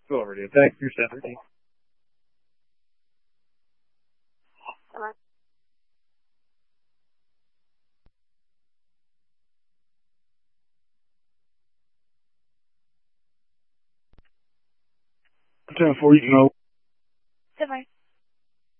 Go over to you. Thanks for your Saturday. Ten 4, you can